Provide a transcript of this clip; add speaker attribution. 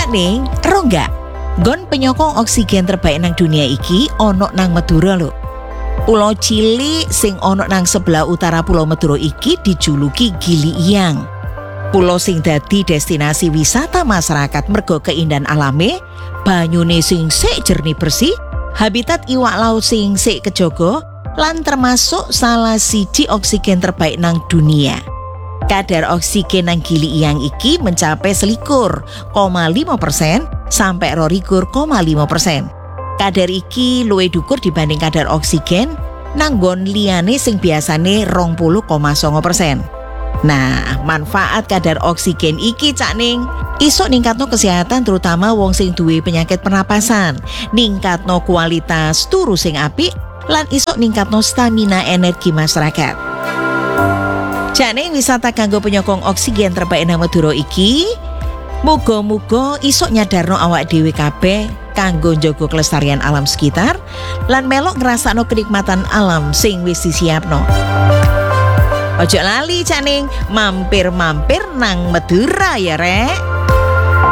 Speaker 1: Cak Ning, ero enggak? Nggon penyokong oksigen terbaik nang dunia iki ono nang Madura lho. Pulau cilik sing ono nang sebelah utara Pulau Madura iki dijuluki Gili Iyang. Pulau sing dadi destinasi wisata masyarakat mergo keindahan alame, banyune sing sik jernih bersih, habitat iwak laut sing sik kejaga, lan termasuk salah siji oksigen terbaik nang dunia. Kadar oksigen nang Gili Iyang iki mencapai 21,5% sampai 22,5%. Kadar iki luwih dhuwur dibanding kadar oksigen nang nggon liyane sing biasane 20,9%. Nah, manfaat kadar oksigen iki Cak Ning iso ningkatno kesehatan terutama wong sing duwe penyakit pernapasan, ningkatno kualitas turu sing apik, lan iso ningkatno stamina energi masyarakat. Cak Ning wisata kanggo penyokong oksigen terbaik nang Madura iki muga-muga iso nyadarno awak dhewe kabeh kanggo njaga kelestarian alam sekitar lan melok ngrasakno kenikmatan alam sing wis disiapno. Ojo lali Cak Ning, mampir-mampir nang Madura ya rek.